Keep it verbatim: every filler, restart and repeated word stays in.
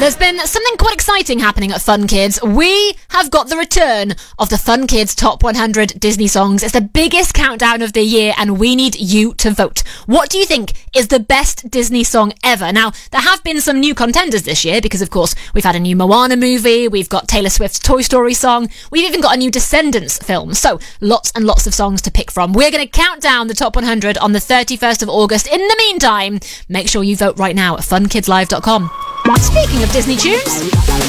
There's been something quite exciting happening at Fun Kids. We have got the return of the Fun Kids Top one hundred Disney Songs. It's the biggest countdown of the year and we need you to vote. What do you think is the best Disney song ever? Now, there have been some new contenders this year because, of course, we've had a new Moana movie, we've got Taylor Swift's Toy Story song, we've even got a new Descendants film. So, lots and lots of songs to pick from. We're going to count down the top one hundred on the thirty-first of August. In the meantime, make sure you vote right now at fun kids live dot com. Speaking of Disney tunes,